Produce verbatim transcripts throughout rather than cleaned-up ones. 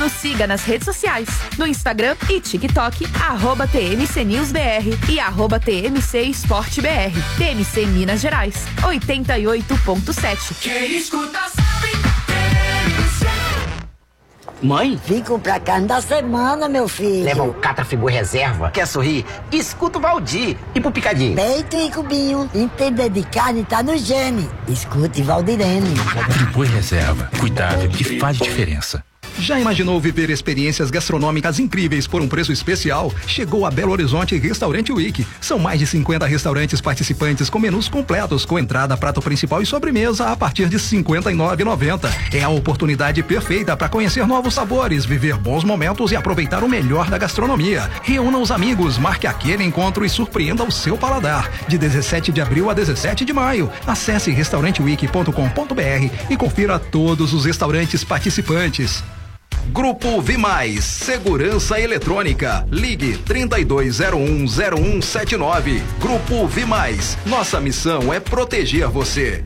Nos siga nas redes sociais, no Instagram e TikTok, arroba T M C News B R e arroba T M C Esporte B R. T M C Minas Gerais, oitenta e oito ponto sete. Quem escuta sabe, T M C. Mãe? Vim comprar carne da semana, meu filho. Leva um Catrafigura reserva. Quer sorrir? Escuta o Valdir. E pro picadinho? Peito e cubinho. Entender de carne tá no gene. Escute Valdirene. Friboi reserva. Cuidado que faz diferença. Já imaginou viver experiências gastronômicas incríveis por um preço especial? Chegou a Belo Horizonte Restaurante Week. São mais de cinquenta restaurantes participantes com menus completos, com entrada, prato principal e sobremesa a partir de cinquenta e nove reais e noventa centavos. É a oportunidade perfeita para conhecer novos sabores, viver bons momentos e aproveitar o melhor da gastronomia. Reúna os amigos, marque aquele encontro e surpreenda o seu paladar. De dezessete de abril a dezessete de maio. Acesse restaurante week ponto com ponto b r e confira todos os restaurantes participantes. Grupo Vimais, Segurança Eletrônica. Ligue trinta e dois zero um zero um sete nove. Grupo Vimais. Nossa missão é proteger você.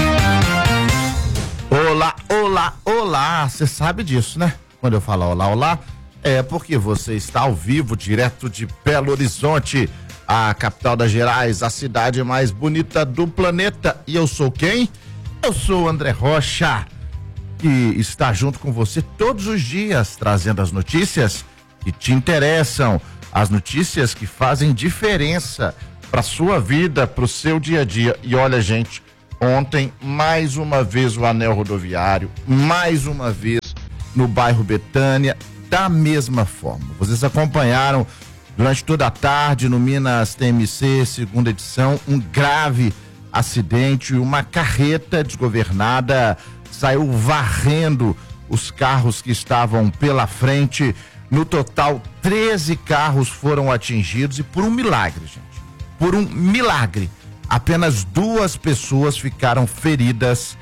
Olá, olá, olá. Você sabe disso, né? Quando eu falo olá, olá, é porque você está ao vivo, direto de Belo Horizonte, a capital das Gerais, a cidade mais bonita do planeta. E eu sou quem? Eu sou o André Rocha, que está junto com você todos os dias, trazendo as notícias que te interessam, as notícias que fazem diferença para sua vida, para o seu dia a dia. E olha, gente, ontem, mais uma vez o anel rodoviário, mais uma vez no bairro Betânia, da mesma forma. Vocês acompanharam durante toda a tarde no Minas T M C, segunda edição, um grave acidente, uma carreta desgovernada saiu varrendo os carros que estavam pela frente. No total, treze carros foram atingidos e por um milagre, gente, por um milagre, apenas duas pessoas ficaram feridas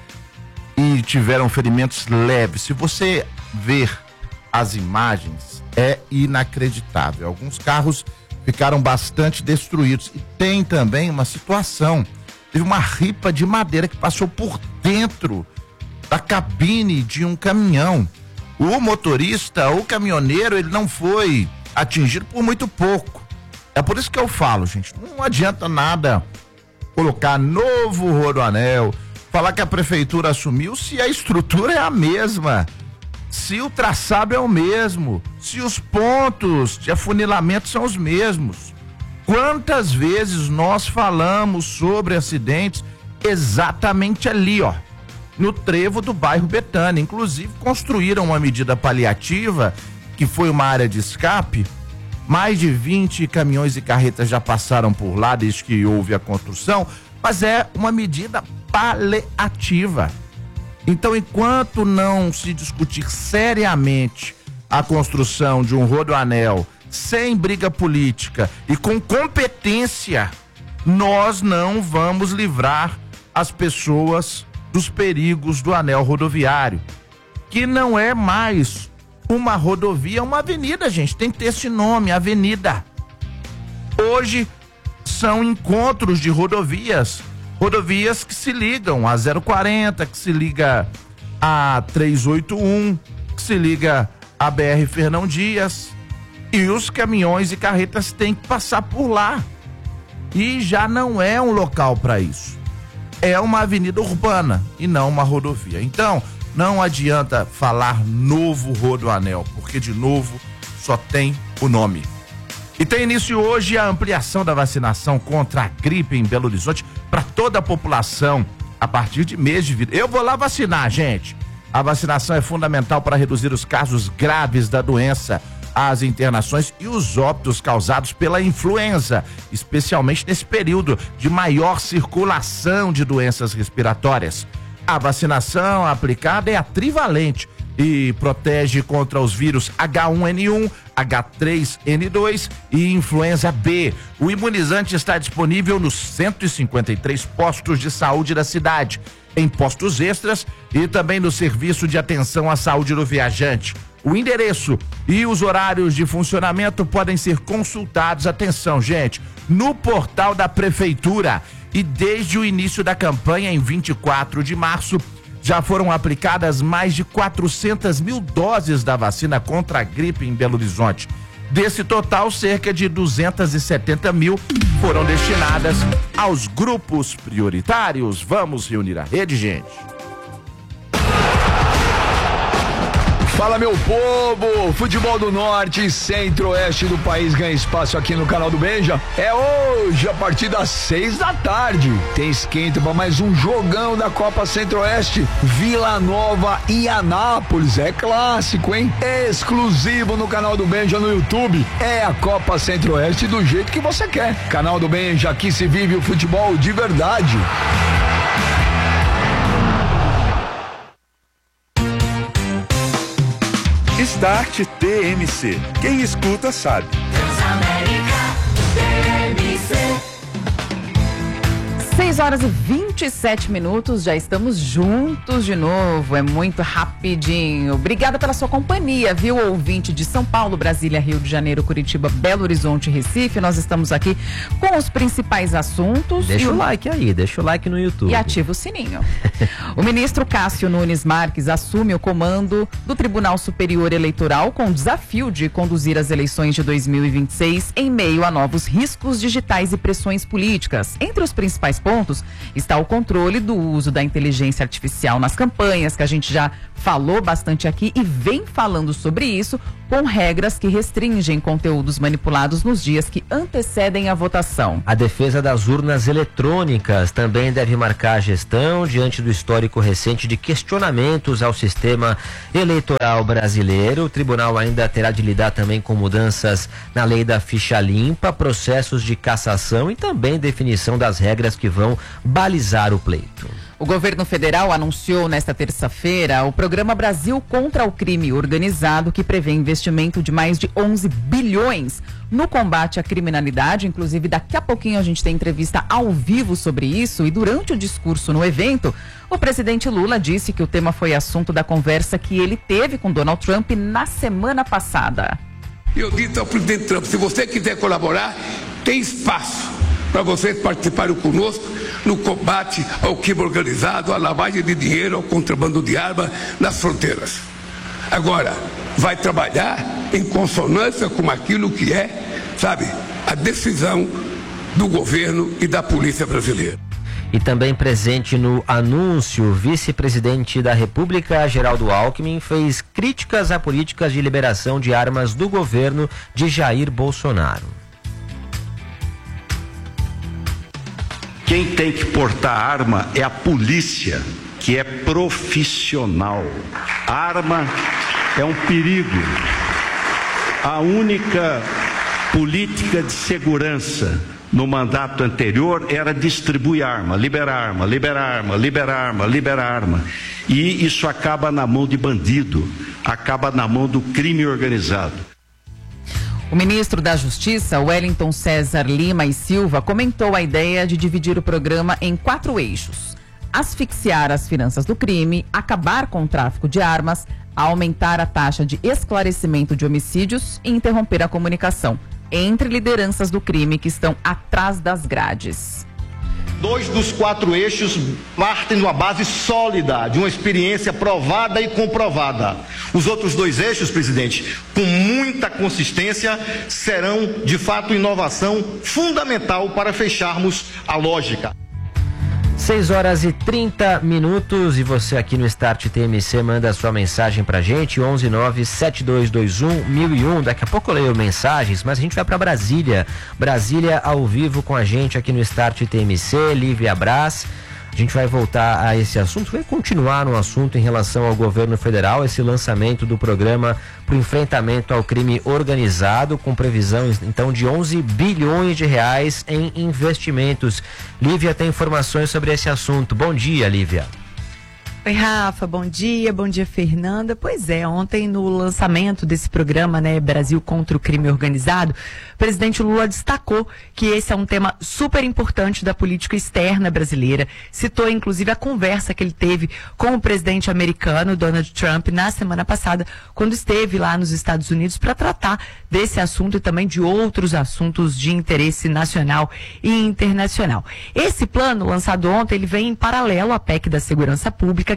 e tiveram ferimentos leves. Se você ver as imagens, é inacreditável. Alguns carros ficaram bastante destruídos e tem também uma situação, teve uma ripa de madeira que passou por dentro da cabine de um caminhão. O motorista, o caminhoneiro, ele não foi atingido por muito pouco. É por isso que eu falo, gente, não adianta nada colocar novo rodoanel, falar que a prefeitura assumiu se a estrutura é a mesma, se o traçado é o mesmo, se os pontos de afunilamento são os mesmos. Quantas vezes nós falamos sobre acidentes exatamente ali, ó, no trevo do bairro Betânia. Inclusive construíram uma medida paliativa, que foi uma área de escape. Mais de vinte caminhões e carretas já passaram por lá desde que houve a construção, mas é uma medida paliativa. Então, enquanto não se discutir seriamente a construção de um rodoanel sem briga política e com competência, nós não vamos livrar as pessoas dos perigos do anel rodoviário, que não é mais uma rodovia, é uma avenida, gente, tem que ter esse nome, avenida. Hoje são encontros de rodovias, rodovias que se ligam a zero quarenta, que se liga a trezentos e oitenta e um, que se liga a B R Fernão Dias, e os caminhões e carretas têm que passar por lá, e já não é um local para isso. É uma avenida urbana e não uma rodovia. Então, não adianta falar novo rodoanel, porque de novo só tem o nome. E tem início hoje a ampliação da vacinação contra a gripe em Belo Horizonte para toda a população a partir de mês de vida. Eu vou lá vacinar, gente. A vacinação é fundamental para reduzir os casos graves da doença, as internações e os óbitos causados pela influenza, especialmente nesse período de maior circulação de doenças respiratórias. A vacinação aplicada é a trivalente e protege contra os vírus H um N um, H três N dois e influenza B. O imunizante está disponível nos cento e cinquenta e três postos de saúde da cidade, em postos extras e também no serviço de atenção à saúde do viajante. O endereço e os horários de funcionamento podem ser consultados, atenção, gente, no portal da prefeitura. E desde o início da campanha, em vinte e quatro de março, Já foram aplicadas mais de quatrocentas mil doses da vacina contra a gripe em Belo Horizonte. Desse total, cerca de duzentas e setenta mil foram destinadas aos grupos prioritários. Vamos reunir a rede, gente. Fala, meu povo! Futebol do Norte e Centro-Oeste do país ganha espaço aqui no canal do Benja. É hoje, a partir das seis da tarde. Tem esquenta para mais um jogão da Copa Centro-Oeste. Vila Nova e Anápolis. É clássico, hein? Exclusivo no canal do Benja no YouTube. É a Copa Centro-Oeste do jeito que você quer. Canal do Benja, aqui se vive o futebol de verdade. Start T M C. Quem escuta sabe. seis horas e vinte e sete minutos, já estamos juntos de novo, é muito rapidinho. Obrigada pela sua companhia, viu, ouvinte de São Paulo, Brasília, Rio de Janeiro, Curitiba, Belo Horizonte, Recife. Nós estamos aqui com os principais assuntos. Deixa e o like aí, deixa o like no YouTube. E ativa o sininho. O ministro Cássio Nunes Marques assume o comando do Tribunal Superior Eleitoral com o desafio de conduzir as eleições de dois mil e vinte e seis em meio a novos riscos digitais e pressões políticas. Entre os principais pontos está o controle do uso da inteligência artificial nas campanhas, que a gente já falou bastante aqui e vem falando sobre isso, com regras que restringem conteúdos manipulados nos dias que antecedem a votação. A defesa das urnas eletrônicas também deve marcar a gestão diante do histórico recente de questionamentos ao sistema eleitoral brasileiro. O tribunal ainda terá de lidar também com mudanças na lei da ficha limpa, processos de cassação e também definição das regras que vão balizar o pleito. O governo federal anunciou nesta terça-feira o programa Brasil contra o Crime Organizado, que prevê investimento de mais de onze bilhões no combate à criminalidade. Inclusive, daqui a pouquinho a gente tem entrevista ao vivo sobre isso. E durante o discurso no evento, o presidente Lula disse que o tema foi assunto da conversa que ele teve com Donald Trump na semana passada. Eu disse ao presidente Trump, se você quiser colaborar, tem espaço para vocês participarem conosco no combate ao crime organizado, à lavagem de dinheiro, ao contrabando de arma nas fronteiras. Agora, vai trabalhar em consonância com aquilo que é, sabe, a decisão do governo e da polícia brasileira. E também presente no anúncio, o vice-presidente da República, Geraldo Alckmin, fez críticas a políticas de liberação de armas do governo de Jair Bolsonaro. Quem tem que portar arma é a polícia, que é profissional. A arma é um perigo. A única política de segurança no mandato anterior era distribuir arma, liberar arma, liberar arma, liberar arma, liberar arma. E isso acaba na mão de bandido, acaba na mão do crime organizado. O ministro da Justiça, Wellington César Lima e Silva, comentou a ideia de dividir o programa em quatro eixos: asfixiar as finanças do crime, acabar com o tráfico de armas, aumentar a taxa de esclarecimento de homicídios e interromper a comunicação entre lideranças do crime que estão atrás das grades. Dois dos quatro eixos partem de uma base sólida, de uma experiência provada e comprovada. Os outros dois eixos, presidente, com muita consistência, serão de fato inovação fundamental para fecharmos a lógica. seis horas e trinta minutos e você aqui no Start T M C manda a sua mensagem pra gente, onze nove sete dois dois um mil e um. Daqui a pouco eu leio mensagens, mas a gente vai pra Brasília. Brasília ao vivo com a gente aqui no Start T M C, Lívia Brás. A gente vai voltar a esse assunto, vai continuar no assunto em relação ao governo federal, esse lançamento do programa para o enfrentamento ao crime organizado, com previsão então de onze bilhões de reais em investimentos. Lívia tem informações sobre esse assunto. Bom dia, Lívia. Oi, Rafa, bom dia, bom dia, Fernanda. Pois é, ontem no lançamento desse programa, né, Brasil contra o Crime Organizado, o presidente Lula destacou que esse é um tema super importante da política externa brasileira. Citou, inclusive, a conversa que ele teve com o presidente americano, Donald Trump, na semana passada, quando esteve lá nos Estados Unidos para tratar desse assunto e também de outros assuntos de interesse nacional e internacional. Esse plano, lançado ontem, ele vem em paralelo à P E C da Segurança Pública,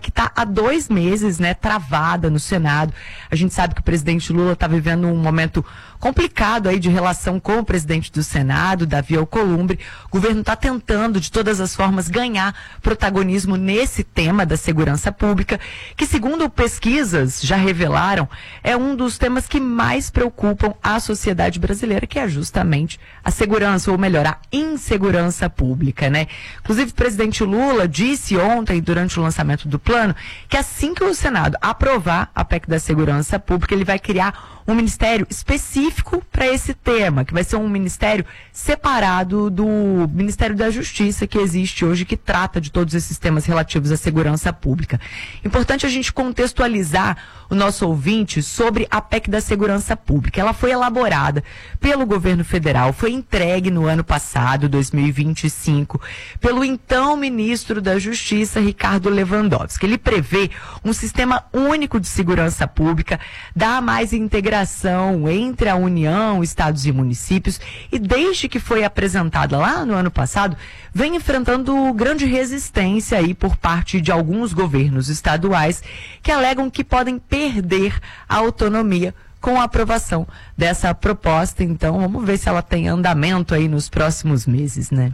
que está há dois meses, né, travada no Senado. A gente sabe que o presidente Lula está vivendo um momento complicado aí de relação com o presidente do Senado, Davi Alcolumbre. O governo está tentando, de todas as formas, ganhar protagonismo nesse tema da segurança pública, que, segundo pesquisas já revelaram, é um dos temas que mais preocupam a sociedade brasileira, que é justamente a segurança, ou melhor, a insegurança pública, né? Inclusive, o presidente Lula disse ontem, durante o lançamento do plano, que assim que o Senado aprovar a P E C da segurança pública, ele vai criar um ministério específico para esse tema, que vai ser um ministério separado do Ministério da Justiça que existe hoje, que trata de todos esses temas relativos à segurança pública. Importante a gente contextualizar o nosso ouvinte sobre a P E C da segurança pública. Ela foi elaborada pelo governo federal, foi entregue no ano passado, dois mil e vinte e cinco, pelo então ministro da Justiça, Ricardo Lewandowski. Ele prevê um sistema único de segurança pública, dá mais integração entre a União, estados e municípios, e desde que foi apresentada lá no ano passado, vem enfrentando grande resistência aí por parte de alguns governos estaduais que alegam que podem perder a autonomia com a aprovação dessa proposta. Então, vamos ver se ela tem andamento aí nos próximos meses, né?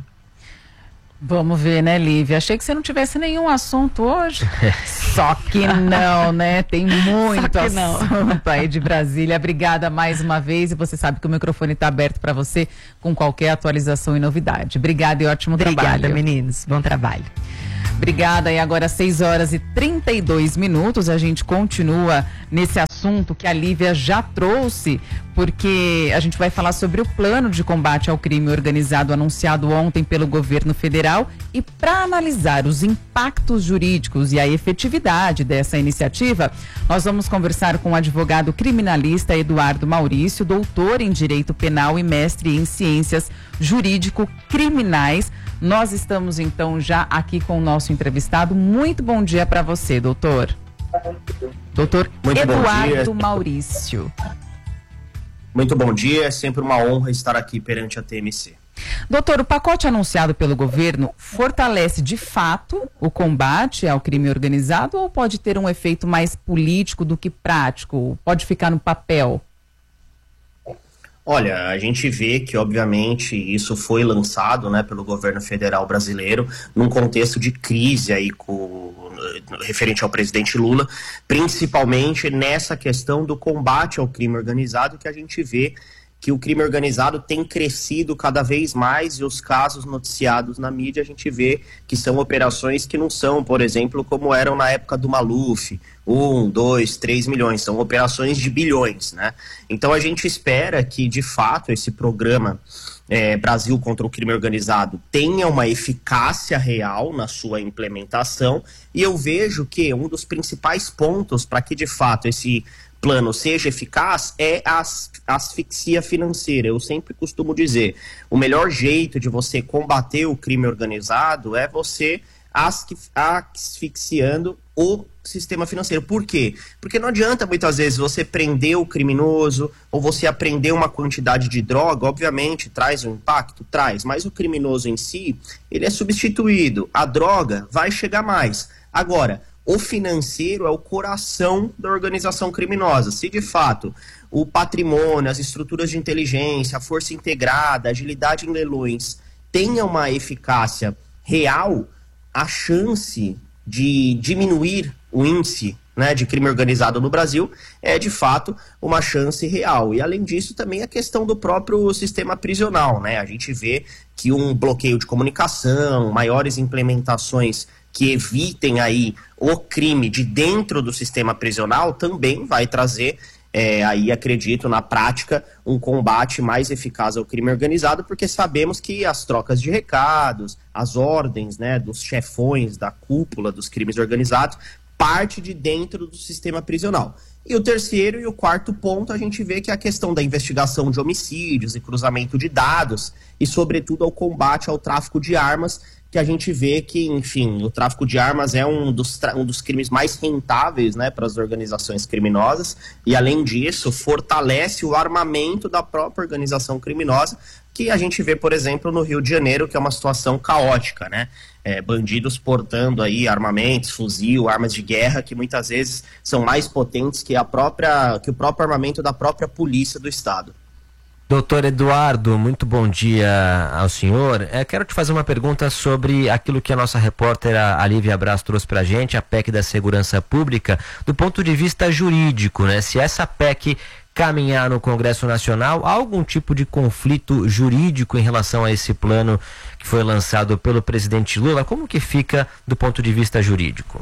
Vamos ver, né, Lívia? Achei que você não tivesse nenhum assunto hoje. Só que não, né? Tem muito assunto aí de Brasília. Obrigada mais uma vez. E você sabe que o microfone está aberto para você com qualquer atualização e novidade. Obrigada e ótimo Obrigada, trabalho. Obrigada, meninos. Bom trabalho. Obrigada. E agora, seis horas e trinta e dois minutos, a gente continua nesse assunto que a Lívia já trouxe, porque a gente vai falar sobre o plano de combate ao crime organizado anunciado ontem pelo governo federal, e para analisar os impactos jurídicos e a efetividade dessa iniciativa, nós vamos conversar com o advogado criminalista Eduardo Maurício, doutor em Direito Penal e mestre em Ciências Jurídico-Criminais. Nós estamos, então, já aqui com o nosso entrevistado. Muito bom dia para você, doutor. Doutor Muito Eduardo Maurício. Muito bom dia, é sempre uma honra estar aqui perante a T M C. Doutor, o pacote anunciado pelo governo fortalece de fato o combate ao crime organizado ou pode ter um efeito mais político do que prático? Pode ficar no papel? Olha, a gente vê que, obviamente, isso foi lançado, né, pelo governo federal brasileiro num contexto de crise aí com, referente ao presidente Lula, principalmente nessa questão do combate ao crime organizado, que a gente vê que o crime organizado tem crescido cada vez mais, e os casos noticiados na mídia a gente vê que são operações que não são, por exemplo, como eram na época do Maluf, um, dois, três milhões, são operações de bilhões, né? Então a gente espera que, de fato, esse programa é, Brasil contra o crime organizado tenha uma eficácia real na sua implementação, e eu vejo que um dos principais pontos para que, de fato, esse plano seja eficaz é a asfixia financeira. Eu sempre costumo dizer, o melhor jeito de você combater o crime organizado é você asfixiando o sistema financeiro. Por quê? Porque não adianta muitas vezes você prender o criminoso ou você apreender uma quantidade de droga, obviamente traz um impacto, traz, mas o criminoso em si, ele é substituído, a droga vai chegar mais. Agora, o financeiro é o coração da organização criminosa. Se de fato o patrimônio, as estruturas de inteligência, a força integrada, a agilidade em leilões tenha uma eficácia real, a chance de diminuir o índice, né, de crime organizado no Brasil é de fato uma chance real. E além disso também a questão do próprio sistema prisional, né? A gente vê que um bloqueio de comunicação, maiores implementações que evitem aí o crime de dentro do sistema prisional também vai trazer, é, aí acredito, na prática, um combate mais eficaz ao crime organizado, porque sabemos que as trocas de recados, as ordens, né, dos chefões da cúpula dos crimes organizados, parte de dentro do sistema prisional. E o terceiro e o quarto ponto, a gente vê que é a questão da investigação de homicídios e cruzamento de dados, e sobretudo ao combate ao tráfico de armas, que a gente vê que, enfim, o tráfico de armas é um dos, um dos crimes mais rentáveis, né, para as organizações criminosas, e além disso, fortalece o armamento da própria organização criminosa, que a gente vê, por exemplo, no Rio de Janeiro, que é uma situação caótica, né? É, bandidos portando aí armamentos, fuzil, armas de guerra, que muitas vezes são mais potentes que, a própria, que o próprio armamento da própria polícia do Estado. Doutor Eduardo, muito bom dia ao senhor. É, quero te fazer uma pergunta sobre aquilo que a nossa repórter a Lívia Braz trouxe pra gente, a P E C da Segurança Pública, do ponto de vista jurídico, né? Se essa P E C caminhar no Congresso Nacional, há algum tipo de conflito jurídico em relação a esse plano que foi lançado pelo presidente Lula? Como que fica do ponto de vista jurídico?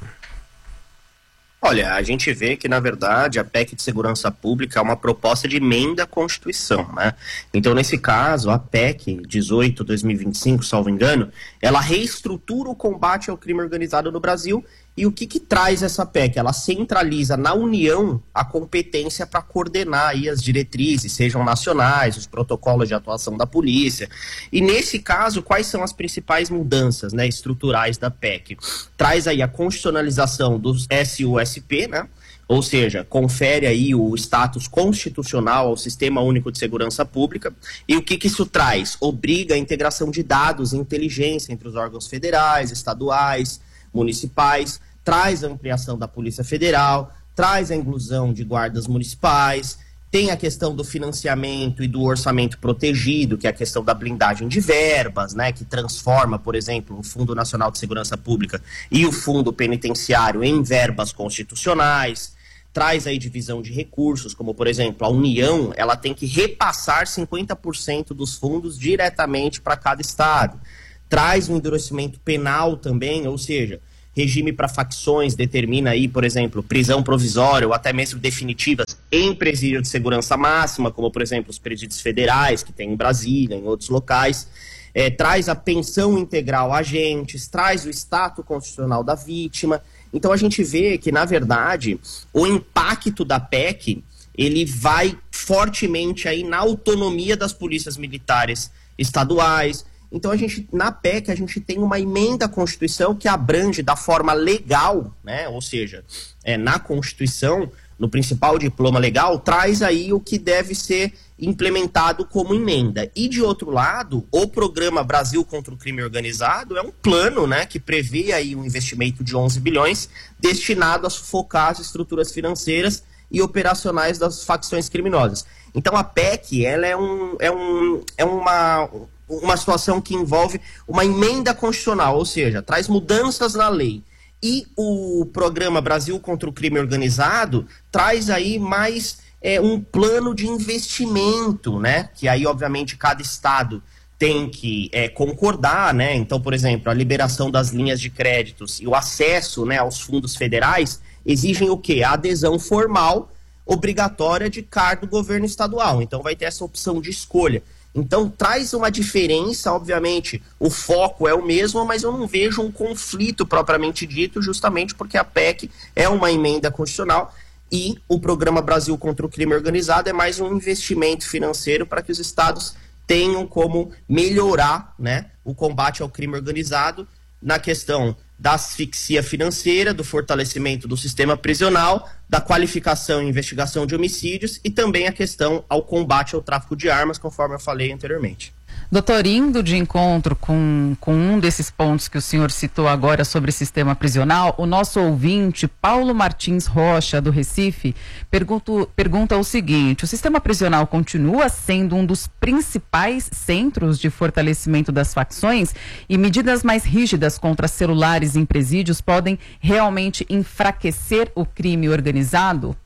Olha, a gente vê que, na verdade, a P E C de Segurança Pública é uma proposta de emenda à Constituição, né? Então, nesse caso, a P E C dezoito barra dois mil e vinte e cinco, salvo engano, ela reestrutura o combate ao crime organizado no Brasil. E o que que traz essa P E C? Ela centraliza na União a competência para coordenar aí as diretrizes, sejam nacionais, os protocolos de atuação da polícia. E nesse caso, quais são as principais mudanças, né, estruturais da P E C? Traz aí a constitucionalização dos S U S P, né? Ou seja, confere aí o status constitucional ao Sistema Único de Segurança Pública. E o que que isso traz? Obriga a integração de dados e inteligência entre os órgãos federais, estaduais, municipais, traz a ampliação da Polícia Federal, traz a inclusão de guardas municipais, tem a questão do financiamento e do orçamento protegido, que é a questão da blindagem de verbas, né, que transforma, por exemplo, o Fundo Nacional de Segurança Pública e o Fundo Penitenciário em verbas constitucionais, traz aí divisão de recursos, como, por exemplo, a União, ela tem que repassar cinquenta por cento dos fundos diretamente para cada estado. Traz um endurecimento penal também, ou seja, regime para facções determina aí, por exemplo, prisão provisória ou até mesmo definitivas em presídio de segurança máxima, como, por exemplo, os presídios federais que tem em Brasília, em outros locais. É, traz a pensão integral a agentes, traz o status constitucional da vítima. Então a gente vê que, na verdade, o impacto da P E C, ele vai fortemente aí na autonomia das polícias militares estaduais. Então, a gente, na P E C, a gente tem uma emenda à Constituição que abrange da forma legal, né? Ou seja, é, na Constituição, no principal diploma legal, traz aí o que deve ser implementado como emenda. E, de outro lado, o programa Brasil contra o Crime Organizado é um plano, né, que prevê aí um investimento de onze bilhões destinado a sufocar as estruturas financeiras e operacionais das facções criminosas. Então, a P E C, ela é, um, é, um, é uma... uma situação que envolve uma emenda constitucional, ou seja, traz mudanças na lei. E o programa Brasil contra o Crime Organizado traz aí mais é, um plano de investimento, né? Que aí, obviamente, cada estado tem que é, concordar, né? Então, por exemplo, a liberação das linhas de créditos e o acesso, né, aos fundos federais exigem o quê? A adesão formal obrigatória de cargo do governo estadual. Então, vai ter essa opção de escolha. Então, traz uma diferença, obviamente, o foco é o mesmo, mas eu não vejo um conflito propriamente dito, justamente porque a P E C é uma emenda constitucional e o programa Brasil contra o Crime Organizado é mais um investimento financeiro para que os estados tenham como melhorar, né, o combate ao crime organizado na questão da asfixia financeira, do fortalecimento do sistema prisional, da qualificação e investigação de homicídios e também a questão ao combate ao tráfico de armas, conforme eu falei anteriormente. Doutor, indo de encontro com, com um desses pontos que o senhor citou agora sobre sistema prisional, o nosso ouvinte, Paulo Martins Rocha, do Recife, pergunto, pergunta o seguinte: o sistema prisional continua sendo um dos principais centros de fortalecimento das facções e medidas mais rígidas contra celulares em presídios podem realmente enfraquecer o crime organizado?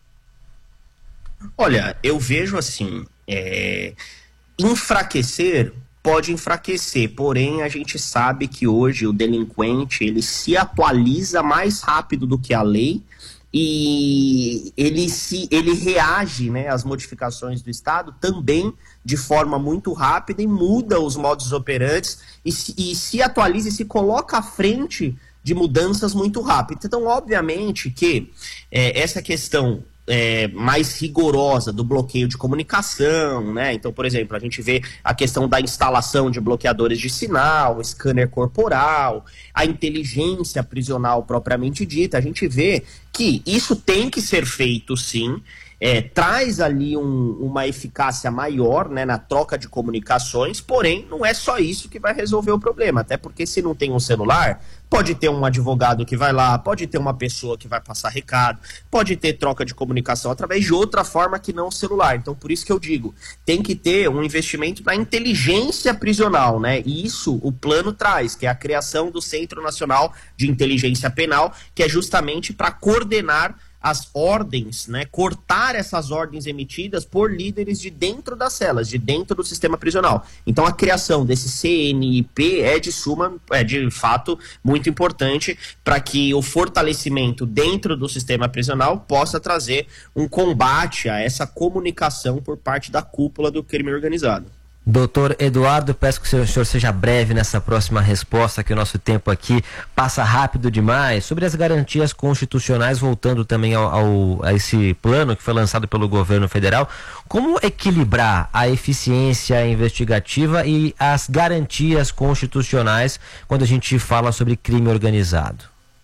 Olha, eu vejo assim... É... enfraquecer pode enfraquecer, porém a gente sabe que hoje o delinquente ele se atualiza mais rápido do que a lei e ele, se, ele reage, né, às modificações do Estado também de forma muito rápida e muda os modus operantes e se, e se atualiza e se coloca à frente de mudanças muito rápidas. Então, obviamente que é, essa questão É, mais rigorosa do bloqueio de comunicação, né? Então, por exemplo, a gente vê a questão da instalação de bloqueadores de sinal, scanner corporal, a inteligência prisional propriamente dita. A gente vê que isso tem que ser feito, sim. É, traz ali um, uma eficácia maior, né, na troca de comunicações, porém não é só isso que vai resolver o problema, até porque se não tem um celular, pode ter um advogado que vai lá, pode ter uma pessoa que vai passar recado, pode ter troca de comunicação através de outra forma que não o celular. Então por isso que eu digo, tem que ter um investimento na inteligência prisional, né? E isso o plano traz, que é a criação do Centro Nacional de Inteligência Penal, que é justamente para coordenar as ordens, né, cortar essas ordens emitidas por líderes de dentro das celas, de dentro do sistema prisional. Então a criação desse C N I P é de suma, é de fato muito importante para que o fortalecimento dentro do sistema prisional possa trazer um combate a essa comunicação por parte da cúpula do crime organizado. Doutor Eduardo, peço que o senhor seja breve nessa próxima resposta, que o nosso tempo aqui passa rápido demais. Sobre as garantias constitucionais, voltando também ao, ao, a esse plano que foi lançado pelo governo federal, como equilibrar a eficiência investigativa e as garantias constitucionais quando a gente fala sobre crime organizado?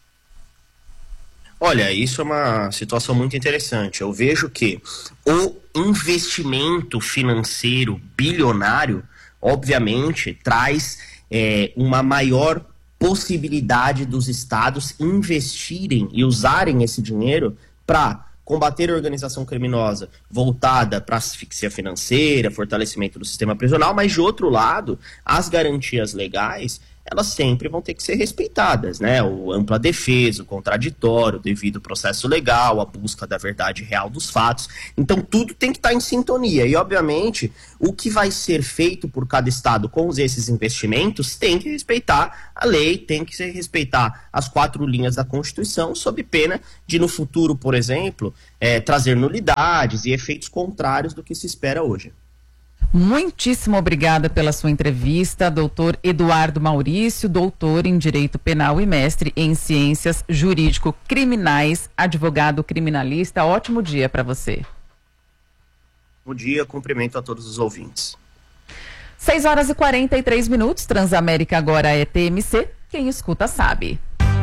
Olha, isso é uma situação muito interessante. Eu vejo que o investimento financeiro bilionário, obviamente, traz é, uma maior possibilidade dos estados investirem e usarem esse dinheiro para combater a organização criminosa voltada para asfixia financeira, fortalecimento do sistema prisional, mas de outro lado, as garantias legais, elas sempre vão ter que ser respeitadas, né? O ampla defesa, o contraditório, o devido processo legal, a busca da verdade real dos fatos. Então tudo tem que estar em sintonia e, obviamente, o que vai ser feito por cada estado com esses investimentos tem que respeitar a lei, tem que respeitar as quatro linhas da Constituição, sob pena de, no futuro, por exemplo, é, trazer nulidades e efeitos contrários do que se espera hoje. Muitíssimo obrigada pela sua entrevista, doutor Eduardo Maurício, doutor em Direito Penal e mestre em Ciências Jurídico-Criminais, advogado criminalista. Ótimo dia para você. Bom dia, cumprimento a todos os ouvintes. seis horas e quarenta e três minutos, Transamérica agora é T M C, quem escuta sabe.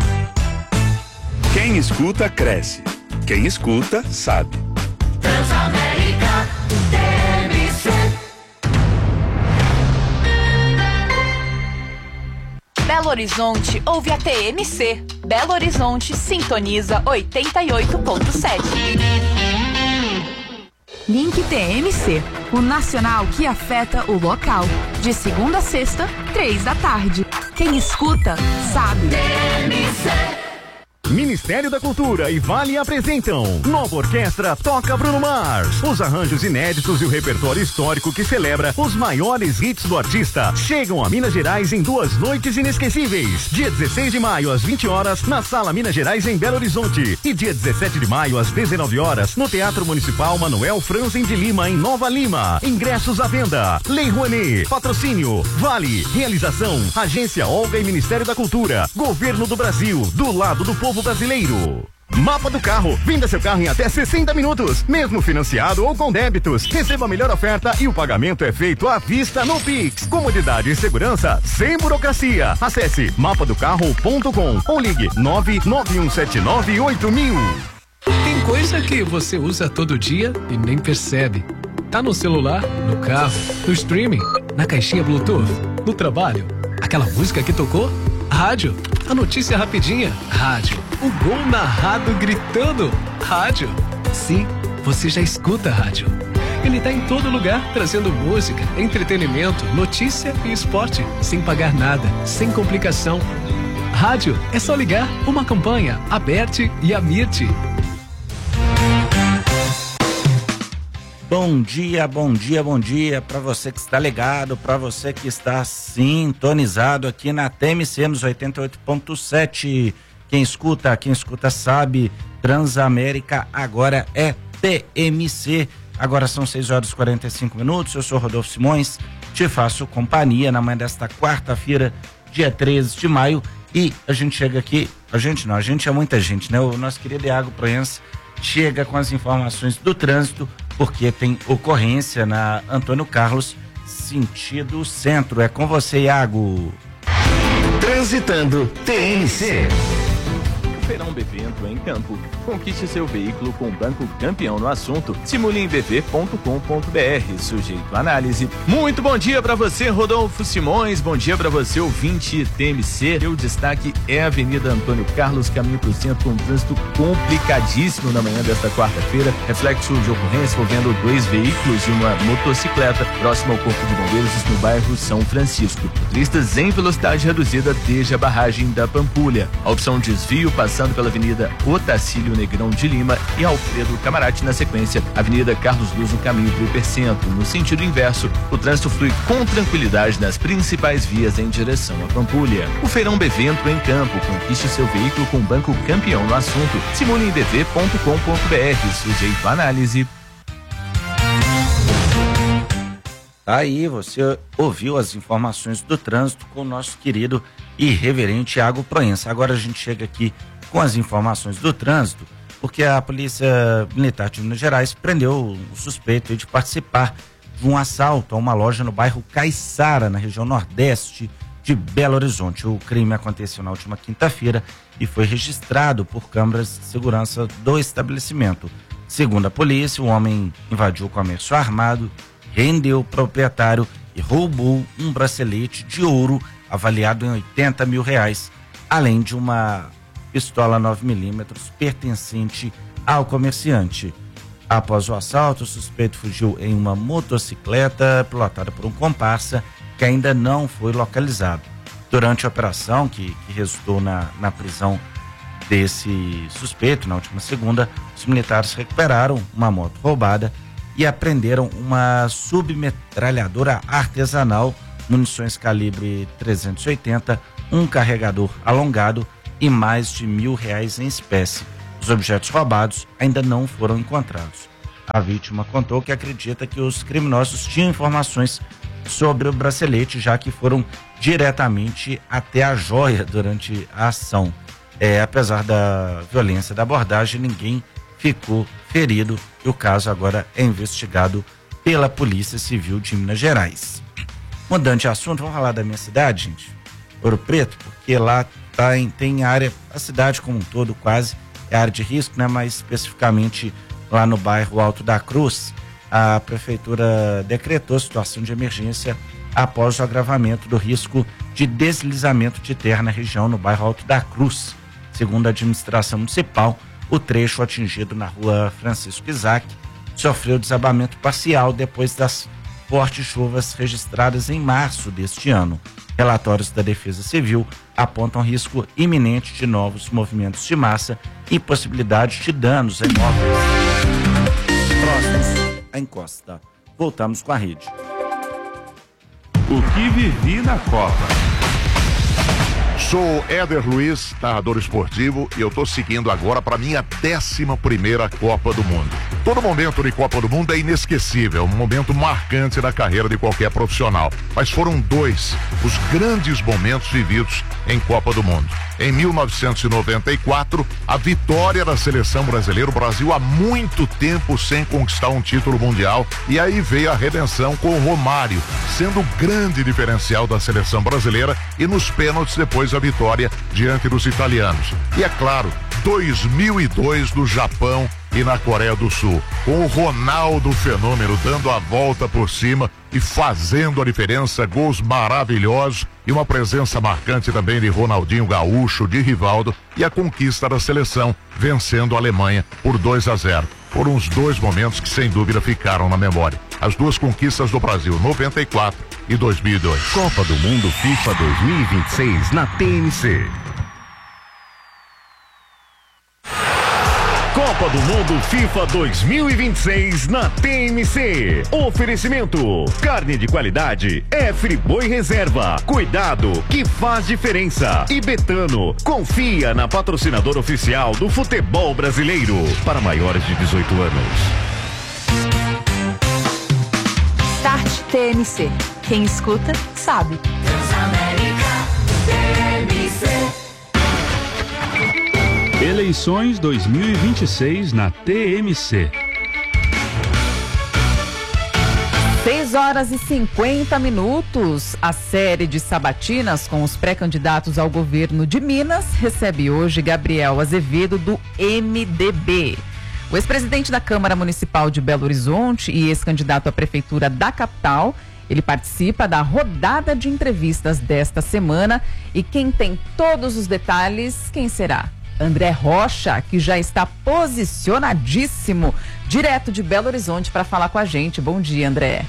Quem escuta, cresce. Quem escuta, sabe. Transamérica T M C. Belo Horizonte ouve a T M C. Belo Horizonte sintoniza oitenta e oito ponto sete. Link T M C, o nacional que afeta o local. De segunda a sexta, três da tarde. Quem escuta, sabe. T M C. Ministério da Cultura e Vale apresentam Nova Orquestra Toca Bruno Mars. Os arranjos inéditos e o repertório histórico que celebra os maiores hits do artista chegam a Minas Gerais em duas noites inesquecíveis. Dia dezesseis de maio às vinte horas na Sala Minas Gerais em Belo Horizonte e dia dezessete de maio às dezenove horas no Teatro Municipal Manuel Franzen de Lima em Nova Lima. Ingressos à venda. Lei Rouanet. Patrocínio Vale. Realização Agência Olga e Ministério da Cultura. Governo do Brasil. Do lado do povo brasileiro. Mapa do Carro. Venda seu carro em até sessenta minutos, mesmo financiado ou com débitos. Receba a melhor oferta e o pagamento é feito à vista no Pix. Comodidade e segurança sem burocracia. Acesse mapa do carro ponto com ou ligue nove nove um sete nove oito mil. Tem coisa que você usa todo dia e nem percebe. Tá no celular, no carro, no streaming, na caixinha Bluetooth, no trabalho. Aquela música que tocou? Rádio. A notícia rapidinha? Rádio. O gol narrado gritando? Rádio. Sim, você já escuta rádio. Ele tá em todo lugar, trazendo música, entretenimento, notícia e esporte, sem pagar nada, sem complicação. Rádio é só ligar uma campanha, Aberte e Amirte. Bom dia, bom dia, bom dia para você que está ligado, para você que está sintonizado aqui na T M C nos oitenta e oito ponto sete. Quem escuta, quem escuta sabe, Transamérica agora é T M C. Agora são seis horas e quarenta e cinco minutos. Eu sou Rodolfo Simões, te faço companhia na manhã desta quarta-feira, dia treze de maio, e a gente chega aqui, a gente não, a gente é muita gente, né? O nosso querido Iago Proença chega com as informações do trânsito, porque tem ocorrência na Antônio Carlos, sentido centro. É com você, Iago. Transitando T N C. Feirão B V entrou em campo. Conquiste seu veículo com o Banco Campeão no assunto. Simule em b v ponto com ponto b r. Sujeito à análise. Muito bom dia para você, Rodolfo Simões. Bom dia para você, ouvinte T M C. O destaque é a Avenida Antônio Carlos, caminho para o centro, com um trânsito complicadíssimo na manhã desta quarta-feira. Reflexo de ocorrência envolvendo dois veículos e uma motocicleta próximo ao Corpo de Bombeiros no bairro São Francisco. Motoristas em velocidade reduzida desde a barragem da Pampulha. A opção desvio passando pela Avenida Otacílio Negrão de Lima e Alfredo Camarati, na sequência, Avenida Carlos Luz no caminho para o Hipercentro. No sentido inverso, o trânsito flui com tranquilidade nas principais vias em direção à Pampulha. O Feirão B V entrou em campo. Conquiste seu veículo com o Banco Campeão no assunto. Simule em b v ponto com ponto b r. Sujeito à análise. Aí você ouviu as informações do trânsito com o nosso querido e reverente Iago Proença. Agora a gente chega aqui com as informações do trânsito, porque a Polícia Militar de Minas Gerais prendeu o suspeito de participar de um assalto a uma loja no bairro Caiçara, na região nordeste de Belo Horizonte. O crime aconteceu na última quinta-feira e foi registrado por câmeras de segurança do estabelecimento. Segundo a polícia, o homem invadiu o comércio armado, rendeu o proprietário e roubou um bracelete de ouro avaliado em oitenta mil reais, além de uma pistola nove milímetros pertencente ao comerciante. Após o assalto, o suspeito fugiu em uma motocicleta pilotada por um comparsa que ainda não foi localizado. Durante a operação, que, que resultou na, na prisão desse suspeito, na última segunda, os militares recuperaram uma moto roubada e apreenderam uma submetralhadora artesanal, munições calibre trezentos e oitenta, um carregador alongado e mais de mil reais em espécie. Os objetos roubados ainda não foram encontrados. A vítima contou que acredita que os criminosos tinham informações sobre o bracelete, já que foram diretamente até a joia durante a ação. É, apesar da violência da abordagem, ninguém ficou ferido e o caso agora é investigado pela Polícia Civil de Minas Gerais. Mudando de assunto, vamos falar da minha cidade, gente, Ouro Preto, porque lá tá em, tem área, a cidade como um todo quase é área de risco, né? Mas especificamente lá no bairro Alto da Cruz, a prefeitura decretou situação de emergência após o agravamento do risco de deslizamento de terra na região no bairro Alto da Cruz. Segundo a administração municipal, o trecho atingido na rua Francisco Isaac sofreu desabamento parcial depois das fortes chuvas registradas em março deste ano. Relatórios da Defesa Civil apontam risco iminente de novos movimentos de massa e possibilidade de danos a imóveis próximos à encosta. Voltamos com a rede. O que vivi na Copa. Sou Éder Luiz, narrador esportivo, e eu tô seguindo agora para minha décima primeira Copa do Mundo. Todo momento de Copa do Mundo é inesquecível, um momento marcante da carreira de qualquer profissional. Mas foram dois os grandes momentos vividos em Copa do Mundo. Em mil novecentos e noventa e quatro, a vitória da seleção brasileira, o Brasil há muito tempo sem conquistar um título mundial, e aí veio a redenção com o Romário, sendo o grande diferencial da seleção brasileira, e nos pênaltis depois a vitória diante dos italianos. E é claro, dois mil e dois no Japão e na Coreia do Sul, com o Ronaldo Fenômeno dando a volta por cima e fazendo a diferença, gols maravilhosos e uma presença marcante também de Ronaldinho Gaúcho, de Rivaldo, e a conquista da seleção, vencendo a Alemanha por dois a zero. Foram os dois momentos que sem dúvida ficaram na memória. As duas conquistas do Brasil, noventa e quatro e dois mil e dois. Copa do Mundo FIFA dois mil e vinte e seis na T N C. Copa do Mundo FIFA dois mil e vinte e seis na T M C. Oferecimento: carne de qualidade é Friboi Reserva. Cuidado que faz diferença. E Betano, confia na patrocinadora oficial do futebol brasileiro. Para maiores de dezoito anos. Start T M C. Quem escuta, sabe. Transamérica T M C. Eleições dois mil e vinte e seis na T M C. seis horas e cinquenta minutos. A série de sabatinas com os pré-candidatos ao governo de Minas recebe hoje Gabriel Azevedo, do M D B. O ex-presidente da Câmara Municipal de Belo Horizonte e ex-candidato à prefeitura da capital, ele participa da rodada de entrevistas desta semana. E quem tem todos os detalhes, quem será? André Rocha, que já está posicionadíssimo, direto de Belo Horizonte, para falar com a gente. Bom dia, André.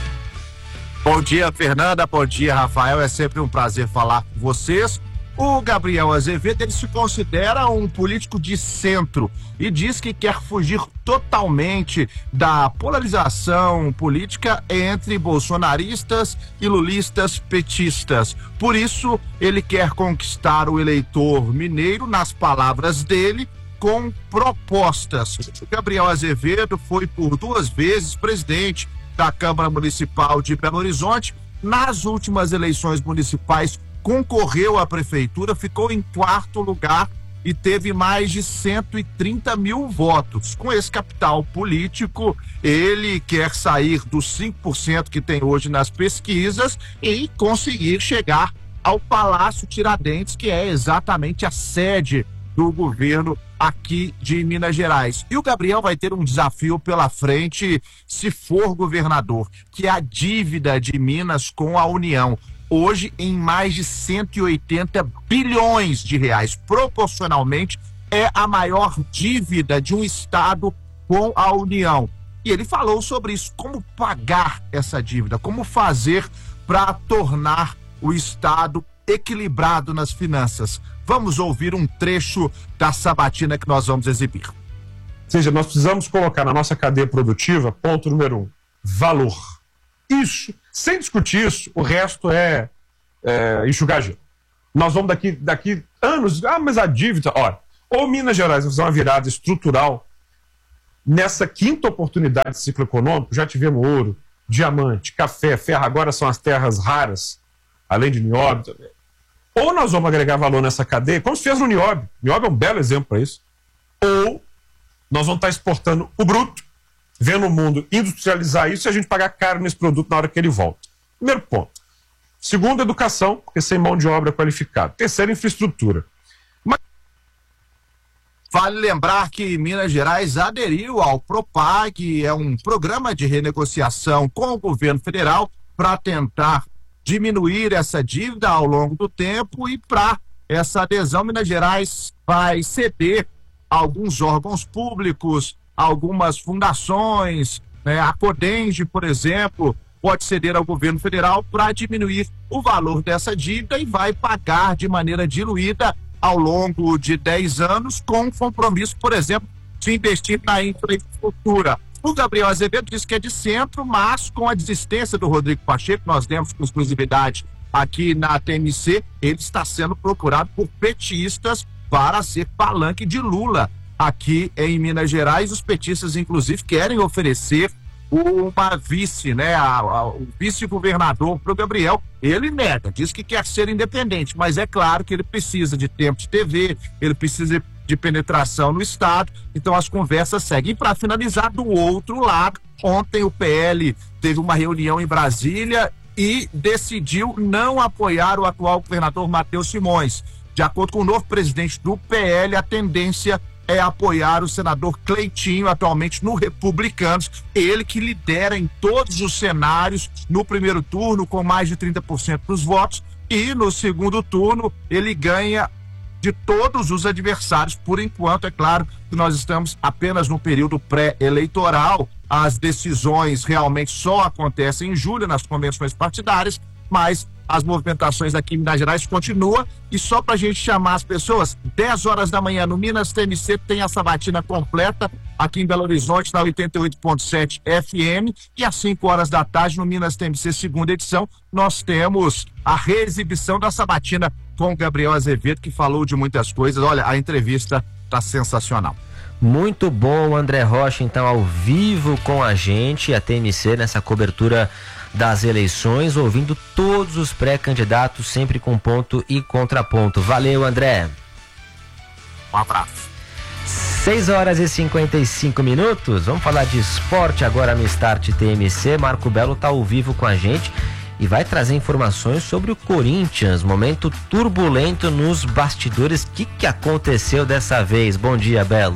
Bom dia, Fernanda. Bom dia, Rafael. É sempre um prazer falar com vocês. O Gabriel Azevedo, ele se considera um político de centro e diz que quer fugir totalmente da polarização política entre bolsonaristas e lulistas petistas. Por isso, ele quer conquistar o eleitor mineiro, nas palavras dele, com propostas. O Gabriel Azevedo foi por duas vezes presidente da Câmara Municipal de Belo Horizonte. Nas últimas eleições municipais, concorreu à prefeitura, ficou em quarto lugar e teve mais de cento e trinta mil votos. Com esse capital político, ele quer sair dos cinco por cento que tem hoje nas pesquisas e conseguir chegar ao Palácio Tiradentes, que é exatamente a sede do governo aqui de Minas Gerais. E o Gabriel vai ter um desafio pela frente se for governador, que é a dívida de Minas com a União. Hoje em mais de cento e oitenta bilhões de reais. Proporcionalmente, é a maior dívida de um estado com a União. E ele falou sobre isso, como pagar essa dívida, como fazer para tornar o estado equilibrado nas finanças. Vamos ouvir um trecho da sabatina que nós vamos exibir. Ou seja, nós precisamos colocar na nossa cadeia produtiva, ponto número um, valor. Isso, sem discutir isso, o resto é, é enxugar gelo. Nós vamos daqui, daqui anos, ah, mas a dívida, olha, ou Minas Gerais vai fazer uma virada estrutural, nessa quinta oportunidade de ciclo econômico, já tivemos ouro, diamante, café, ferro, agora são as terras raras, além de nióbio também. Ou nós vamos agregar valor nessa cadeia, como se fez no nióbio, nióbio é um belo exemplo para isso, ou nós vamos estar exportando o bruto, vendo o mundo industrializar isso e a gente pagar caro nesse produto na hora que ele volta. Primeiro ponto. Segundo, educação, porque sem mão de obra qualificada. Terceiro, infraestrutura. Mas... Vale lembrar que Minas Gerais aderiu ao Propag, é um programa de renegociação com o governo federal para tentar diminuir essa dívida ao longo do tempo, e para essa adesão, Minas Gerais vai ceder alguns órgãos públicos, algumas fundações, né? A Codenge, por exemplo, pode ceder ao governo federal para diminuir o valor dessa dívida e vai pagar de maneira diluída ao longo de dez anos, com compromisso, por exemplo, de investir na infraestrutura. O Gabriel Azevedo diz que é de centro, mas com a desistência do Rodrigo Pacheco, nós demos com exclusividade aqui na T M C, ele está sendo procurado por petistas para ser palanque de Lula aqui em Minas Gerais. Os petistas, inclusive, querem oferecer uma vice, né, a, a, o vice-governador para o Gabriel. Ele nega, diz que quer ser independente, mas é claro que ele precisa de tempo de T V, ele precisa de penetração no estado, então as conversas seguem. E para finalizar, do outro lado, ontem o P L teve uma reunião em Brasília e decidiu não apoiar o atual governador Matheus Simões. De acordo com o novo presidente do P L, a tendência é apoiar o senador Cleitinho, atualmente no Republicanos, ele que lidera em todos os cenários no primeiro turno com mais de trinta por cento dos votos, e no segundo turno ele ganha de todos os adversários. Por enquanto, é claro que nós estamos apenas no período pré-eleitoral, as decisões realmente só acontecem em julho nas convenções partidárias, mas as movimentações aqui em Minas Gerais continuam. E só para a gente chamar as pessoas, dez horas da manhã no Minas T M C tem a sabatina completa aqui em Belo Horizonte, na oitenta e oito ponto sete F M, e às cinco horas da tarde no Minas T M C segunda edição nós temos a reexibição da sabatina com o Gabriel Azevedo, que falou de muitas coisas. Olha, a entrevista tá sensacional. Muito bom, André Rocha, então, ao vivo com a gente, a T M C, nessa cobertura das eleições, ouvindo todos os pré-candidatos, sempre com ponto e contraponto. Valeu, André. Um abraço. seis horas e cinquenta e cinco minutos. Vamos falar de esporte agora no Start T M C. Marco Belo está ao vivo com a gente e vai trazer informações sobre o Corinthians. Momento turbulento nos bastidores. O que, que aconteceu dessa vez? Bom dia, Belo.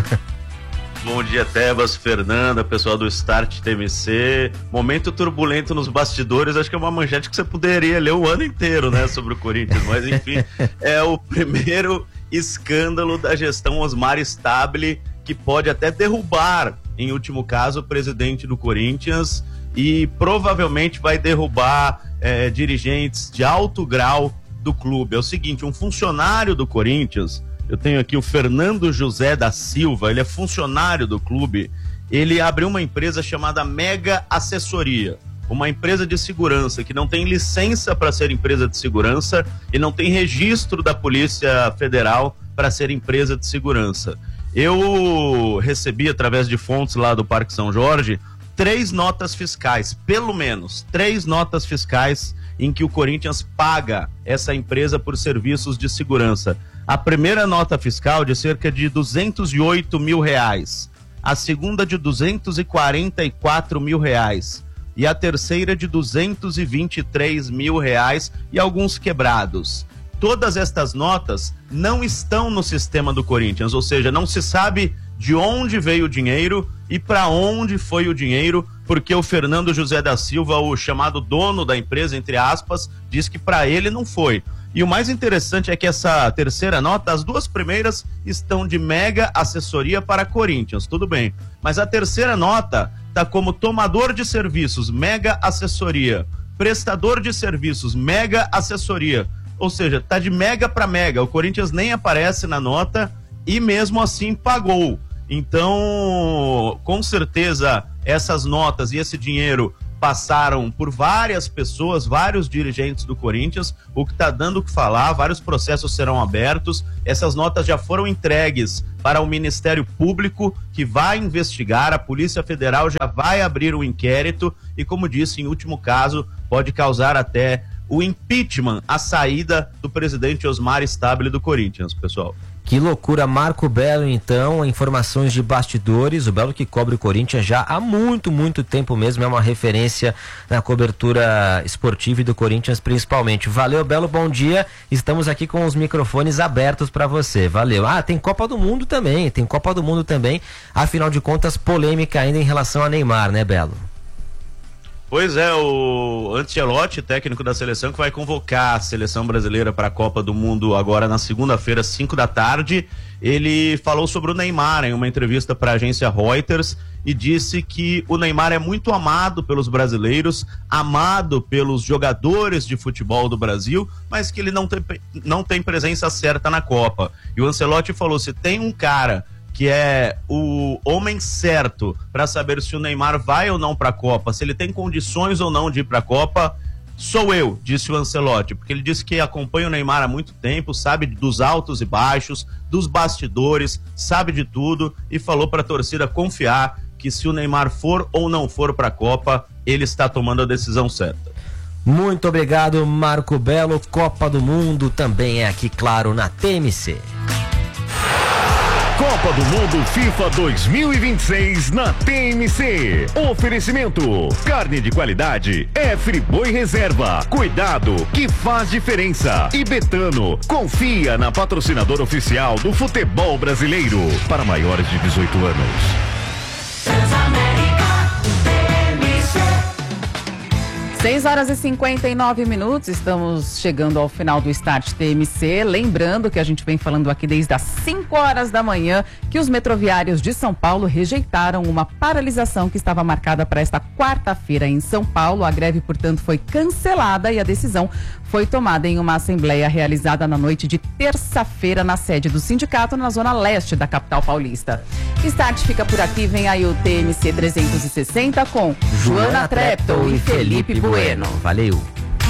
Bom dia, Tebas, Fernanda, pessoal do Start T M C. Momento turbulento nos bastidores, acho que é uma manchete que você poderia ler o ano inteiro, né, sobre o Corinthians, mas enfim, é o primeiro escândalo da gestão Osmar Stabile, que pode até derrubar, em último caso, o presidente do Corinthians e provavelmente vai derrubar é, dirigentes de alto grau do clube. É o seguinte, um funcionário do Corinthians, eu tenho aqui o Fernando José da Silva, ele é funcionário do clube, ele abriu uma empresa chamada Mega Assessoria, uma empresa de segurança que não tem licença para ser empresa de segurança e não tem registro da Polícia Federal para ser empresa de segurança. Eu recebi, através de fontes lá do Parque São Jorge, três notas fiscais, pelo menos, três notas fiscais em que o Corinthians paga essa empresa por serviços de segurança. A primeira nota fiscal de cerca de duzentos e oito mil reais, a segunda de duzentos e quarenta e quatro mil reais e a terceira de duzentos e vinte e três mil reais e alguns quebrados. Todas estas notas não estão no sistema do Corinthians, ou seja, não se sabe de onde veio o dinheiro e para onde foi o dinheiro, porque o Fernando José da Silva, o chamado dono da empresa, entre aspas, diz que para ele não foi. E o mais interessante é que essa terceira nota, as duas primeiras estão de Mega Assessoria para Corinthians, tudo bem. Mas a terceira nota está como tomador de serviços, Mega Assessoria, prestador de serviços, Mega Assessoria. Ou seja, tá de mega para mega. O Corinthians nem aparece na nota e mesmo assim pagou. Então, com certeza, essas notas e esse dinheiro passaram por várias pessoas, vários dirigentes do Corinthians, o que está dando o que falar, vários processos serão abertos, essas notas já foram entregues para o Ministério Público, que vai investigar, a Polícia Federal já vai abrir um inquérito e, como disse, em último caso, pode causar até o impeachment, a saída do presidente Osmar Stabile do Corinthians, pessoal. Que loucura, Marco Belo, então, informações de bastidores, o Belo que cobre o Corinthians já há muito, muito tempo mesmo, é uma referência na cobertura esportiva e do Corinthians principalmente. Valeu, Belo, bom dia, estamos aqui com os microfones abertos para você, valeu. Ah, tem Copa do Mundo também, tem Copa do Mundo também, afinal de contas, polêmica ainda em relação a Neymar, né, Belo? Pois é, o Ancelotti, técnico da seleção, que vai convocar a seleção brasileira para a Copa do Mundo agora na segunda-feira, cinco da tarde. Ele falou sobre o Neymar em uma entrevista para a agência Reuters e disse que o Neymar é muito amado pelos brasileiros, amado pelos jogadores de futebol do Brasil, mas que ele não tem, não tem presença certa na Copa. E o Ancelotti falou, se tem um cara que é o homem certo para saber se o Neymar vai ou não para a Copa, se ele tem condições ou não de ir para a Copa, sou eu, disse o Ancelotti, porque ele disse que acompanha o Neymar há muito tempo, sabe dos altos e baixos, dos bastidores, sabe de tudo e falou para a torcida confiar que se o Neymar for ou não for para a Copa, ele está tomando a decisão certa. Muito obrigado, Marco Belo. Copa do Mundo também é aqui, claro, na T M C. Copa do Mundo FIFA dois mil e vinte e seis na T M C. Oferecimento: carne de qualidade é Friboi Reserva. Cuidado que faz diferença. E Betano, confia na patrocinadora oficial do futebol brasileiro. Para maiores de dezoito anos. seis horas e cinquenta e nove minutos, estamos chegando ao final do Start T M C. Lembrando que a gente vem falando aqui desde as cinco horas da manhã que os metroviários de São Paulo rejeitaram uma paralisação que estava marcada para esta quarta-feira em São Paulo. A greve, portanto, foi cancelada e a decisão foi tomada em uma assembleia realizada na noite de terça-feira na sede do sindicato na zona leste da capital paulista. Start fica por aqui, vem aí o T M C trezentos e sessenta com Joana Treptow e Felipe Bueno. Valeu.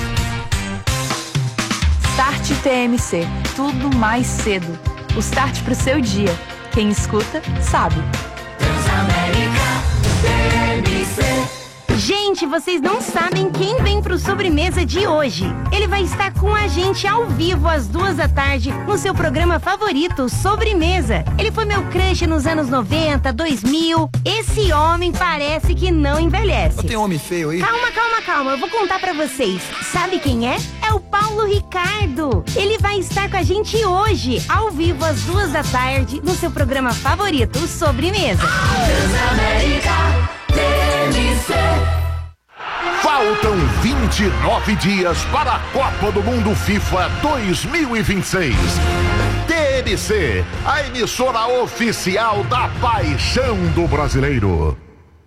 Start T M C, tudo mais cedo. O start pro seu dia. Quem escuta, sabe. Transamérica T M C. Gente, Gente, vocês não sabem quem vem pro Sobremesa de hoje. Ele vai estar com a gente ao vivo às duas da tarde no seu programa favorito, Sobremesa. Ele foi meu crush nos anos noventa, dois mil. Esse homem parece que não envelhece. Tem homem feio aí? Calma, calma, calma. Eu vou contar pra vocês. Sabe quem é? É o Paulo Ricardo. Ele vai estar com a gente hoje, ao vivo às duas da tarde no seu programa favorito, Sobremesa. Transamérica T M C. Faltam vinte e nove dias para a Copa do Mundo FIFA dois mil e vinte e seis. T M C, a emissora oficial da paixão do brasileiro.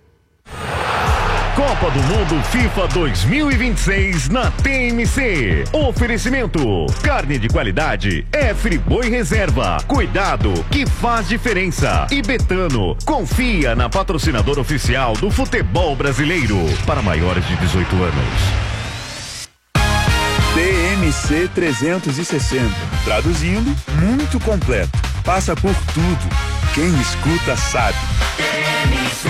Copa do Mundo FIFA dois mil e vinte e seis na T M C. Oferecimento: carne de qualidade é Friboi Reserva. Cuidado que faz diferença. E Betano, confia na patrocinadora oficial do futebol brasileiro. Para maiores de dezoito anos. T M C trezentos e sessenta. Traduzindo, muito completo. Passa por tudo. Quem escuta sabe. T M C.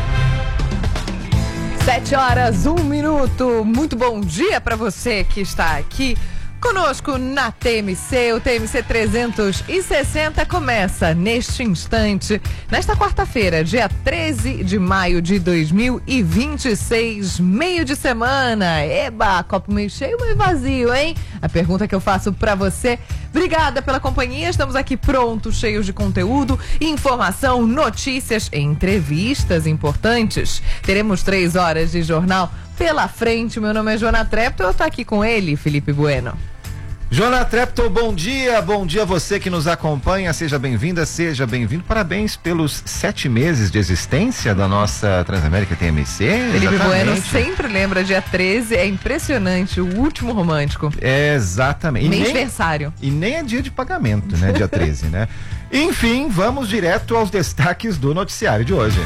Sete horas, um minuto. Muito bom dia para você que está aqui conosco na T M C. O T M C trezentos e sessenta começa neste instante, nesta quarta-feira, dia treze de maio de dois mil e vinte e seis, meio de semana. Eba, copo meio cheio ou meio vazio, hein? A pergunta que eu faço para você. Obrigada pela companhia, estamos aqui prontos, cheios de conteúdo, informação, notícias e entrevistas importantes. Teremos três horas de jornal pela frente. Meu nome é Joana Trepto, eu tô aqui com ele, Felipe Bueno. Joana Trepto, bom dia, bom dia a você que nos acompanha, seja bem-vinda, seja bem-vindo, parabéns pelos sete meses de existência da nossa Transamérica T M C. Felipe Bueno sempre lembra dia treze, é impressionante, o último romântico. É, exatamente. Mêsversário. E nem é dia de pagamento, né, dia treze, né? Enfim, vamos direto aos destaques do noticiário de hoje.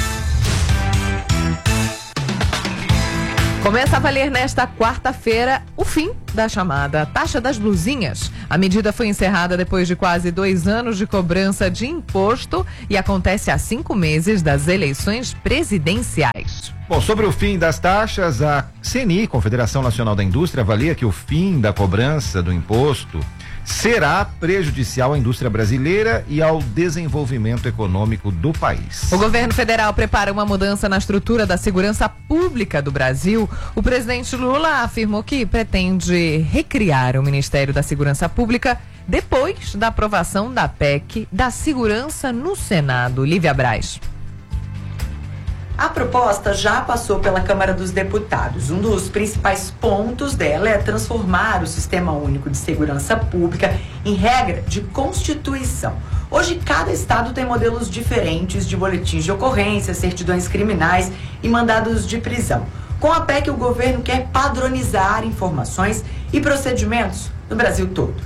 Começa a valer nesta quarta-feira o fim da chamada taxa das blusinhas. A medida foi encerrada depois de quase dois anos de cobrança de imposto e acontece há cinco meses das eleições presidenciais. Bom, sobre o fim das taxas, a C N I, Confederação Nacional da Indústria, avalia que o fim da cobrança do imposto será prejudicial à indústria brasileira e ao desenvolvimento econômico do país. O governo federal prepara uma mudança na estrutura da segurança pública do Brasil. O presidente Lula afirmou que pretende recriar o Ministério da Segurança Pública depois da aprovação da P E C da segurança no Senado. Lívia Braz. A proposta já passou pela Câmara dos Deputados. Um dos principais pontos dela é transformar o Sistema Único de Segurança Pública em regra de Constituição. Hoje, cada estado tem modelos diferentes de boletins de ocorrência, certidões criminais e mandados de prisão. Com a P E C, o governo quer padronizar informações e procedimentos no Brasil todo.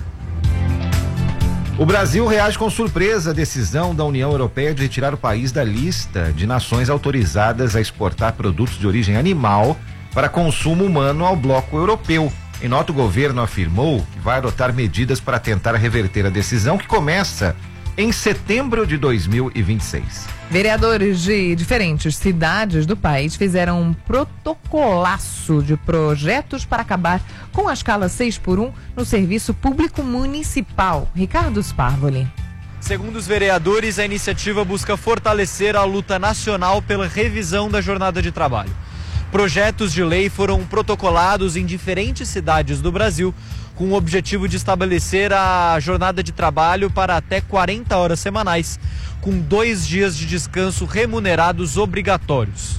O Brasil reage com surpresa à decisão da União Europeia de retirar o país da lista de nações autorizadas a exportar produtos de origem animal para consumo humano ao bloco europeu. Em nota, o governo afirmou que vai adotar medidas para tentar reverter a decisão, que começa em setembro de dois mil e vinte e seis. Vereadores de diferentes cidades do país fizeram um protocolaço de projetos para acabar com a escala seis por um no serviço público municipal. Ricardo Sparvoli. Segundo os vereadores, a iniciativa busca fortalecer a luta nacional pela revisão da jornada de trabalho. Projetos de lei foram protocolados em diferentes cidades do Brasil, com o objetivo de estabelecer a jornada de trabalho para até quarenta horas semanais, com dois dias de descanso remunerados obrigatórios.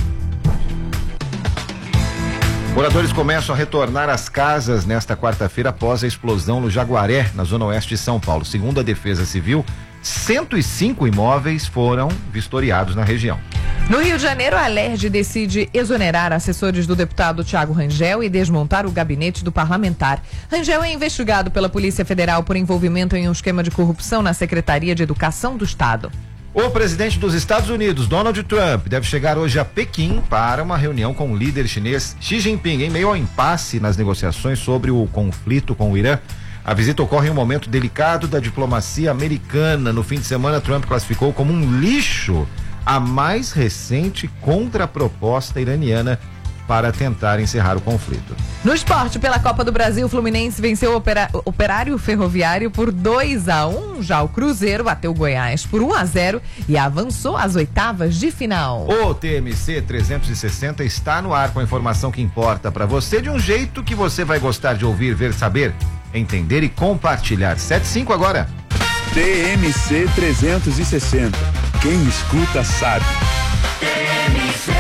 Moradores começam a retornar às casas nesta quarta-feira após a explosão no Jaguaré, na zona oeste de São Paulo. Segundo a Defesa Civil, cento e cinco imóveis foram vistoriados na região. No Rio de Janeiro, a Alerj decide exonerar assessores do deputado Thiago Rangel e desmontar o gabinete do parlamentar. Rangel é investigado pela Polícia Federal por envolvimento em um esquema de corrupção na Secretaria de Educação do Estado. O presidente dos Estados Unidos, Donald Trump, deve chegar hoje a Pequim para uma reunião com o líder chinês Xi Jinping, em meio ao impasse nas negociações sobre o conflito com o Irã. A visita ocorre em um momento delicado da diplomacia americana. No fim de semana, Trump classificou como um lixo a mais recente contraproposta iraniana para tentar encerrar o conflito. No esporte, pela Copa do Brasil, o Fluminense venceu o opera- Operário Ferroviário por dois a um. Já o Cruzeiro bateu o Goiás por um a zero e avançou às oitavas de final. O T M C trezentos e sessenta está no ar com a informação que importa para você de um jeito que você vai gostar de ouvir, ver, saber, entender e compartilhar. sete e cinco agora. T M C trezentos e sessenta. Quem escuta sabe. T M C.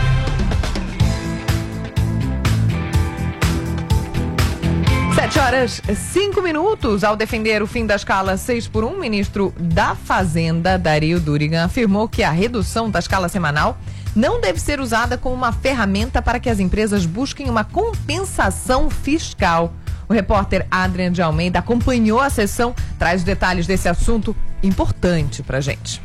Sete horas, cinco minutos. Ao defender o fim da escala seis por um, o ministro da Fazenda, Dario Durigan, afirmou que a redução da escala semanal não deve ser usada como uma ferramenta para que as empresas busquem uma compensação fiscal. O repórter Adrian de Almeida acompanhou a sessão, traz detalhes desse assunto importante pra gente.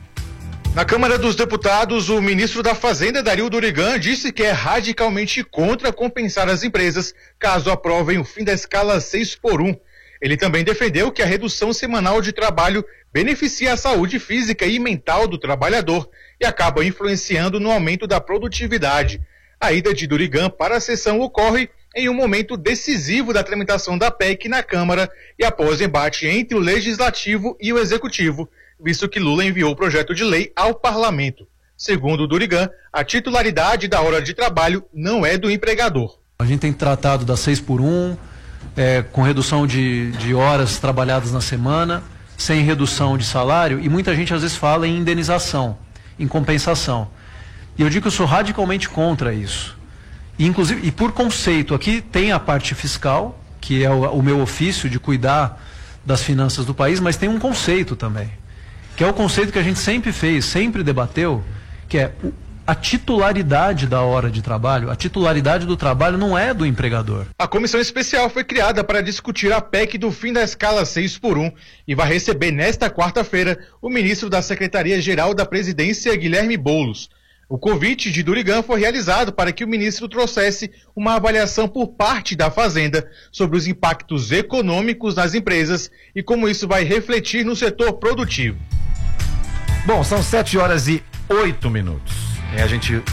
Na Câmara dos Deputados, o ministro da Fazenda, Dario Durigan, disse que é radicalmente contra compensar as empresas caso aprovem o fim da escala seis por um. Ele também defendeu que a redução semanal de trabalho beneficia a saúde física e mental do trabalhador e acaba influenciando no aumento da produtividade. A ida de Durigan para a sessão ocorre em um momento decisivo da tramitação da P E C na Câmara e após embate entre o Legislativo e o Executivo, visto que Lula enviou o projeto de lei ao Parlamento. Segundo Durigan, a titularidade da hora de trabalho não é do empregador. A gente tem tratado da seis por um, é, com redução de, de horas trabalhadas na semana, sem redução de salário, e muita gente às vezes fala em indenização, em compensação. E eu digo que eu sou radicalmente contra isso. E, inclusive, e por conceito, aqui tem a parte fiscal, que é o, o meu ofício de cuidar das finanças do país, mas tem um conceito também, que é o conceito que a gente sempre fez, sempre debateu, que é a titularidade da hora de trabalho. A titularidade do trabalho não é do empregador. A comissão especial foi criada para discutir a P E C do fim da escala seis por um e vai receber nesta quarta-feira o ministro da Secretaria-Geral da Presidência, Guilherme Boulos. O convite de Durigan foi realizado para que o ministro trouxesse uma avaliação por parte da Fazenda sobre os impactos econômicos nas empresas e como isso vai refletir no setor produtivo. Bom, são sete horas e oito minutos. É, a gente